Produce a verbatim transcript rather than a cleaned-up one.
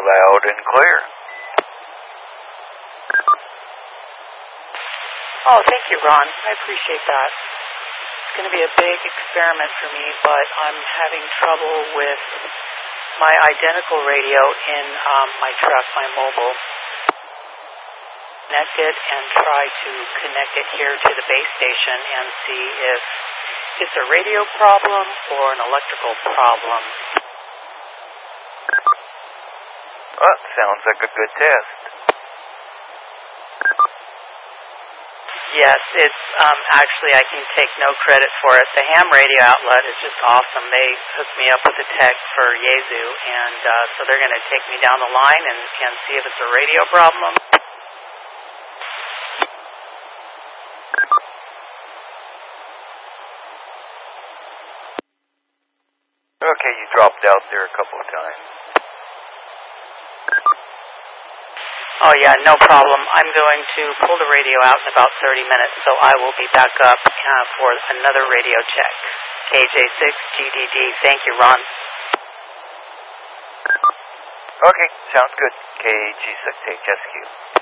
Loud and clear. Oh, thank you, Ron. I appreciate that. It's going to be a big experiment for me, but I'm having trouble with my identical radio in um, my truck, my mobile. Connect it and try to connect it here to the base station and see if it's a radio problem or an electrical problem. Well, sounds like a good test. Yes, it's um, actually, I can take no credit for it. The ham radio outlet is just awesome. They hooked me up with a tech for Yaesu, and uh, so they're going to take me down the line and, and see if it's a radio problem. Okay, you dropped out there a couple of times. Oh, yeah, no problem. I'm going to pull the radio out in about thirty minutes, so I will be back up uh, for another radio check. K J six G D D. Thank you, Ron. Okay, sounds good. K G six H S Q.